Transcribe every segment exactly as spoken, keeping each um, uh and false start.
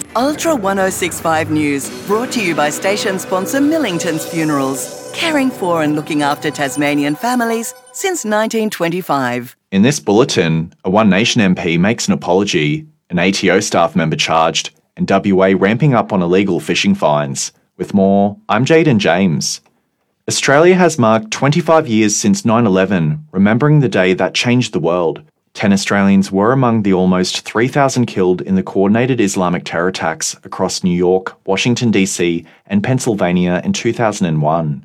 Ultra ten sixty-five News, brought to you by station sponsor Millington's Funerals, caring for and looking after Tasmanian families since nineteen twenty-five. In this bulletin, a One Nation M P makes an apology, an A T O staff member charged, and W A ramping up on illegal fishing fines. With more, I'm Jaden James. Australia has marked twenty-five years since nine eleven, remembering the day that changed the world. Ten Australians were among the almost three thousand killed in the coordinated Islamic terror attacks across New York, Washington D C and Pennsylvania in two thousand one.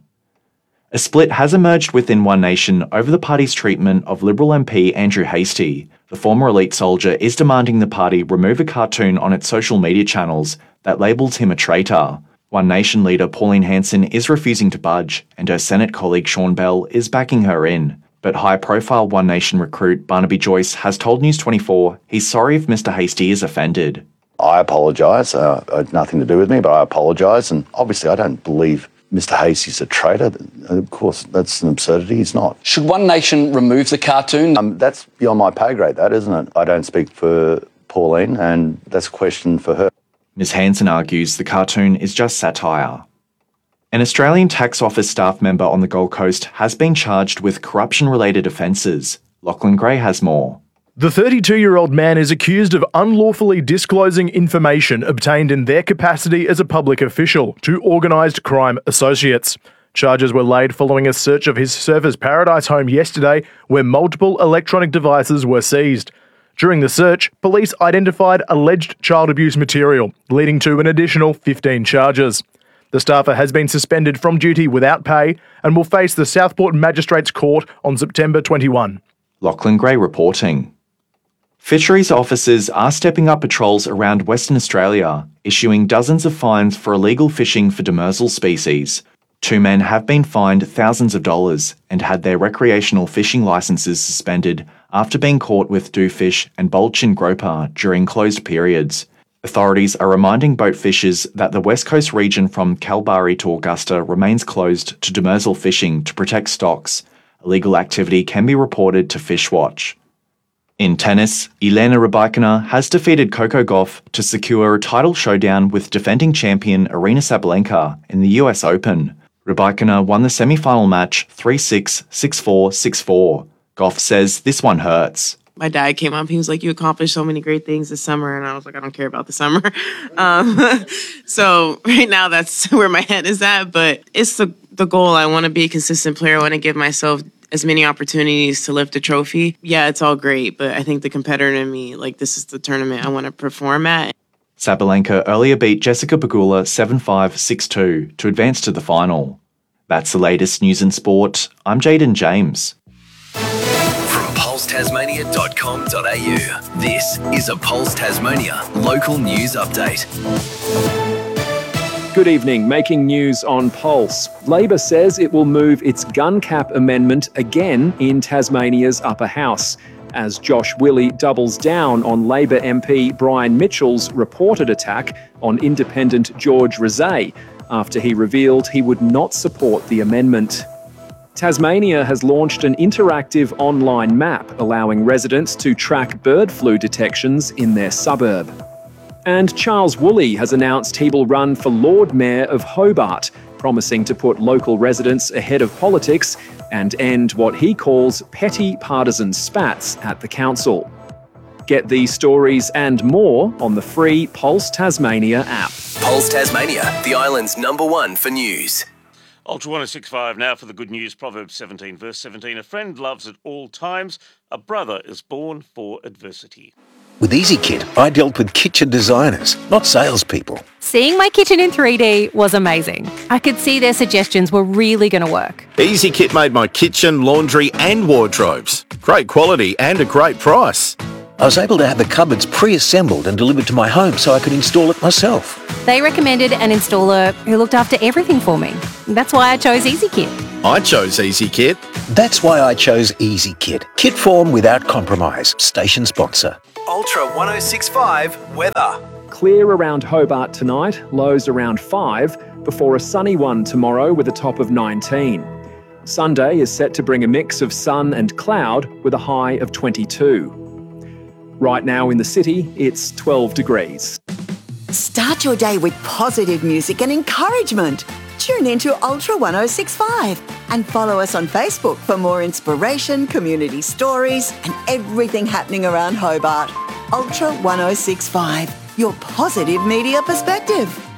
A split has emerged within One Nation over the party's treatment of Liberal M P Andrew Hastie. The former elite soldier is demanding the party remove a cartoon on its social media channels that labels him a traitor. One Nation leader Pauline Hanson is refusing to budge, and her Senate colleague Sean Bell is backing her in. But high-profile One Nation recruit Barnaby Joyce has told News twenty-four he's sorry if Mister Hastie is offended. I apologise. Uh, it had nothing to do with me, but I apologise. And obviously I don't believe Mister Hastie's a traitor. Of course, that's an absurdity. He's not. Should One Nation remove the cartoon? Um, that's beyond my pay grade, that, isn't it? I don't speak for Pauline, and that's a question for her. Miz Hanson argues the cartoon is just satire. An Australian Tax Office staff member on the Gold Coast has been charged with corruption-related offences. Lachlan Gray has more. The thirty-two-year-old man is accused of unlawfully disclosing information obtained in their capacity as a public official to organised crime associates. Charges were laid following a search of his Surfers Paradise home yesterday, where multiple electronic devices were seized. During the search, police identified alleged child abuse material, leading to an additional fifteen charges. The staffer has been suspended from duty without pay and will face the Southport Magistrates Court on September twenty-first. Lachlan Gray reporting. Fisheries officers are stepping up patrols around Western Australia, issuing dozens of fines for illegal fishing for demersal species. Two men have been fined thousands of dollars and had their recreational fishing licences suspended after being caught with dewfish and bulchin groper during closed periods. Authorities are reminding boat fishers that the West Coast region from Kalbarri to Augusta remains closed to demersal fishing to protect stocks. Illegal activity can be reported to Fishwatch. In tennis, Elena Rybakina has defeated Coco Gauff to secure a title showdown with defending champion Aryna Sabalenka in the U S Open. Rybakina won the semi-final match three six, six four, six four. Gauff says this one hurts. My dad came up, he was like, you accomplished so many great things this summer. And I was like, I don't care about the summer. Um, so right now that's where my head is at. But it's the, the goal. I want to be a consistent player. I want to give myself as many opportunities to lift a trophy. Yeah, it's all great. But I think the competitor in me, like this is the tournament I want to perform at. Sabalenka earlier beat Jessica Pegula seven five, six two to advance to the final. That's the latest news and sport. I'm Jaden James. pulse tasmania dot com dot a u. This is a Pulse Tasmania local news update. Good evening. Making news on Pulse. Labor says it will move its gun cap amendment again in Tasmania's upper house, as Josh Willey doubles down on Labor M P Brian Mitchell's reported attack on independent George Rezay after he revealed he would not support the amendment. Tasmania has launched an interactive online map allowing residents to track bird flu detections in their suburb. And Charles Woolley has announced he will run for Lord Mayor of Hobart, promising to put local residents ahead of politics and end what he calls petty partisan spats at the council. Get these stories and more on the free Pulse Tasmania app. Pulse Tasmania, the island's number one for news. Ultra ten sixty-five now for the good news. Proverbs seventeen, verse seventeen. A friend loves at all times. A brother is born for adversity. With EasyKit, I dealt with kitchen designers, not salespeople. Seeing my kitchen in three D was amazing. I could see their suggestions were really going to work. EasyKit made my kitchen, laundry and wardrobes. Great quality and a great price. I was able to have the cupboards pre-assembled and delivered to my home so I could install it myself. They recommended an installer who looked after everything for me. That's why I chose EasyKit. I chose EasyKit. That's why I chose EasyKit. Kit form without compromise. Station sponsor. Ultra ten sixty-five weather. Clear around Hobart tonight, lows around five, before a sunny one tomorrow with a top of nineteen. Sunday is set to bring a mix of sun and cloud with a high of twenty-two. Right now in the city, it's twelve degrees. Start your day with positive music and encouragement. Tune into Ultra one oh six point five and follow us on Facebook for more inspiration, community stories, and everything happening around Hobart. Ultra one oh six point five, your positive media perspective.